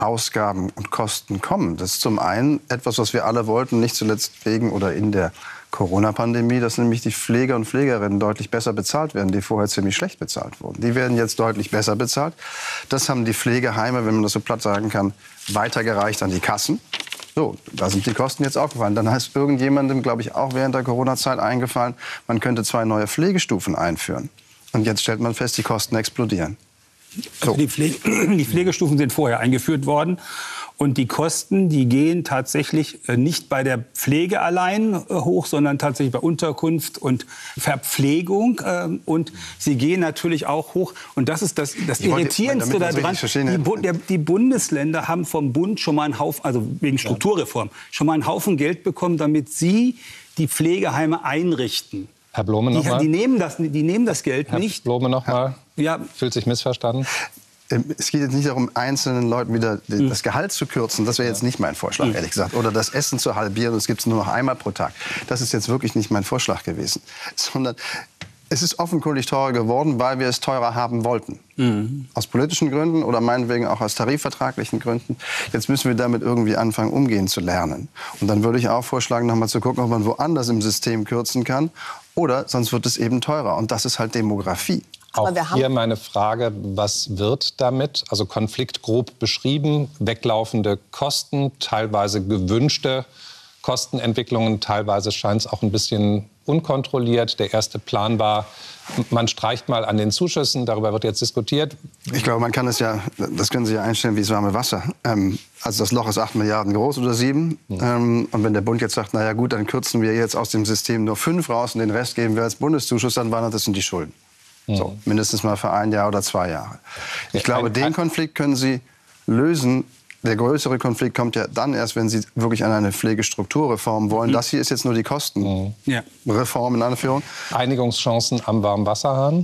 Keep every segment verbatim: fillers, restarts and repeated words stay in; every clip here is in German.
Ausgaben und Kosten kommen. Das ist zum einen etwas, was wir alle wollten, nicht zuletzt wegen oder in der Corona-Pandemie, dass nämlich die Pfleger und Pflegerinnen deutlich besser bezahlt werden, die vorher ziemlich schlecht bezahlt wurden. Die werden jetzt deutlich besser bezahlt. Das haben die Pflegeheime, wenn man das so platt sagen kann, weitergereicht an die Kassen. So, da sind die Kosten jetzt aufgefallen. Dann heißt irgendjemandem, glaube ich, auch während der Corona-Zeit eingefallen, man könnte zwei neue Pflegestufen einführen. Und jetzt stellt man fest, die Kosten explodieren. Also die, Pflege, die Pflegestufen sind vorher eingeführt worden. Und die Kosten, die gehen tatsächlich nicht bei der Pflege allein hoch, sondern tatsächlich bei Unterkunft und Verpflegung. Und sie gehen natürlich auch hoch. Und das ist das, das Irritierendste daran. Die, die Bundesländer haben vom Bund schon mal einen Haufen, also wegen Strukturreform, schon mal einen Haufen Geld bekommen, damit sie die Pflegeheime einrichten. Herr Blome noch die, mal. Die nehmen das, die nehmen das Geld Herr nicht. Herr Blome noch mal. Ja. Fühlt sich missverstanden? Es geht jetzt nicht darum, einzelnen Leuten wieder das Gehalt zu kürzen. Das wäre jetzt nicht mein Vorschlag, ehrlich gesagt. Oder das Essen zu halbieren, das gibt es nur noch einmal pro Tag. Das ist jetzt wirklich nicht mein Vorschlag gewesen. Sondern es ist offenkundig teurer geworden, weil wir es teurer haben wollten. Mhm. Aus politischen Gründen oder meinetwegen auch aus tarifvertraglichen Gründen. Jetzt müssen wir damit irgendwie anfangen, umgehen zu lernen. Und dann würde ich auch vorschlagen, noch mal zu gucken, ob man woanders im System kürzen kann. Oder sonst wird es eben teurer. Und das ist halt Demografie. Auch hier meine Frage, was wird damit? Also Konflikt grob beschrieben, weglaufende Kosten, teilweise gewünschte Kostenentwicklungen, teilweise scheint es auch ein bisschen unkontrolliert. Der erste Plan war, man streicht mal an den Zuschüssen, darüber wird jetzt diskutiert. Ich glaube, man kann es ja, das können Sie ja einstellen wie das warme Wasser. Ähm, also das Loch ist acht Milliarden groß oder sieben. Mhm. Ähm, und wenn der Bund jetzt sagt, na ja gut, dann kürzen wir jetzt aus dem System nur fünf raus und den Rest geben wir als Bundeszuschuss, dann wandert das in die Schulden. So, mindestens mal für ein Jahr oder zwei Jahre. Ich glaube, den Konflikt können Sie lösen. Der größere Konflikt kommt ja dann erst, wenn Sie wirklich an eine Pflegestrukturreform wollen. Das hier ist jetzt nur die Kostenreform in Anführung. Einigungschancen am Warmwasserhahn?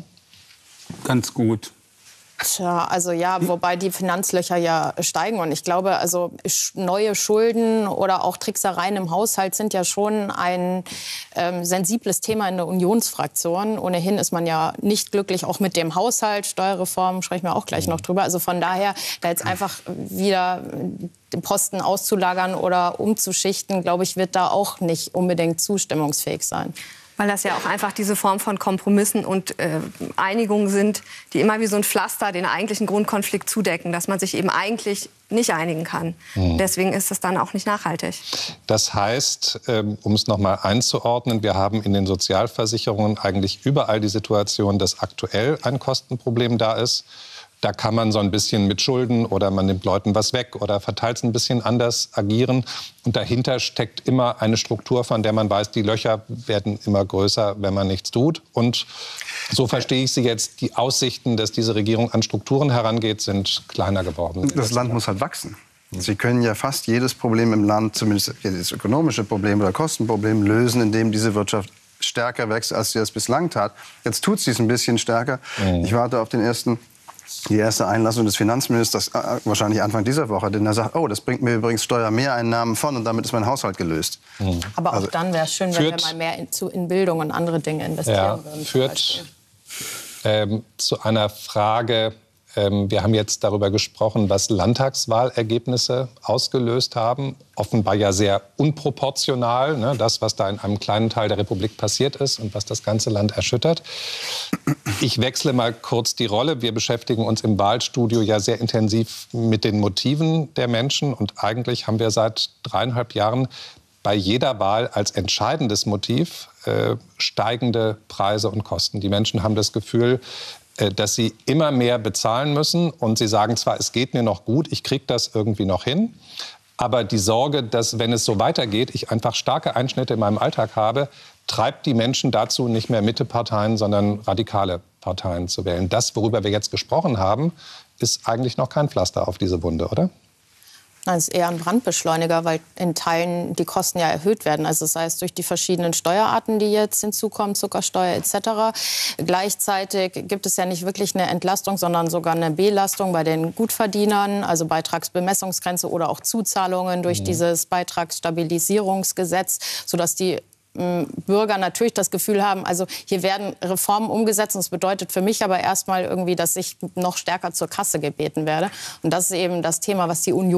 Ganz gut. Tja, also ja, wobei die Finanzlöcher ja steigen. Und ich glaube, also neue Schulden oder auch Tricksereien im Haushalt sind ja schon ein ähm, sensibles Thema in der Unionsfraktion. Ohnehin ist man ja nicht glücklich, auch mit dem Haushalt. Steuerreform sprechen wir auch gleich noch drüber. Also von daher, da jetzt einfach wieder den Posten auszulagern oder umzuschichten, glaube ich, wird da auch nicht unbedingt zustimmungsfähig sein. Weil das ja auch einfach diese Form von Kompromissen und äh, Einigungen sind, die immer wie so ein Pflaster den eigentlichen Grundkonflikt zudecken, dass man sich eben eigentlich nicht einigen kann. Mhm. Deswegen ist das dann auch nicht nachhaltig. Das heißt, ähm, um es noch mal einzuordnen, wir haben in den Sozialversicherungen eigentlich überall die Situation, dass aktuell ein Kostenproblem da ist. Da kann man so ein bisschen mit Schulden oder man nimmt Leuten was weg oder verteilt es ein bisschen anders agieren. Und dahinter steckt immer eine Struktur, von der man weiß, die Löcher werden immer größer, wenn man nichts tut. Und so verstehe ich Sie jetzt, die Aussichten, dass diese Regierung an Strukturen herangeht, sind kleiner geworden. Das Land muss halt wachsen. Sie können ja fast jedes Problem im Land, zumindest jedes ökonomische Problem oder Kostenproblem, lösen, indem diese Wirtschaft stärker wächst, als sie das bislang tat. Jetzt tut sie es ein bisschen stärker. Mhm. Ich warte auf den ersten... Die erste Einlassung des Finanzministers, äh, wahrscheinlich Anfang dieser Woche, denn er sagt, oh, das bringt mir übrigens Steuermehreinnahmen von und damit ist mein Haushalt gelöst. Mhm. Aber auch also, dann wäre es schön, wenn wir mal mehr in, zu, in Bildung und andere Dinge investieren ja, würden. Führt ähm, zu einer Frage, ähm, wir haben jetzt darüber gesprochen, was Landtagswahlergebnisse ausgelöst haben. Offenbar ja sehr unproportional, ne, das, was da in einem kleinen Teil der Republik passiert ist und was das ganze Land erschüttert. Ich wechsle mal kurz die Rolle. Wir beschäftigen uns im Wahlstudio ja sehr intensiv mit den Motiven der Menschen. Und eigentlich haben wir seit dreieinhalb Jahren bei jeder Wahl als entscheidendes Motiv äh, steigende Preise und Kosten. Die Menschen haben das Gefühl, äh, dass sie immer mehr bezahlen müssen. Und sie sagen zwar, es geht mir noch gut, ich kriege das irgendwie noch hin. Aber die Sorge, dass, wenn es so weitergeht, ich einfach starke Einschnitte in meinem Alltag habe, treibt die Menschen dazu, nicht mehr Mitteparteien, sondern radikale Parteien zu wählen. Das, worüber wir jetzt gesprochen haben, ist eigentlich noch kein Pflaster auf diese Wunde, oder? Nein, es ist eher ein Brandbeschleuniger, weil in Teilen die Kosten ja erhöht werden. Also sei es durch die verschiedenen Steuerarten, die jetzt hinzukommen, Zuckersteuer et cetera. Gleichzeitig gibt es ja nicht wirklich eine Entlastung, sondern sogar eine Belastung bei den Gutverdienern, also Beitragsbemessungsgrenze oder auch Zuzahlungen durch mhm. dieses Beitragsstabilisierungsgesetz, sodass die ähm, Bürger natürlich das Gefühl haben, also hier werden Reformen umgesetzt. Und das bedeutet für mich aber erstmal irgendwie, dass ich noch stärker zur Kasse gebeten werde. Und das ist eben das Thema, was die Union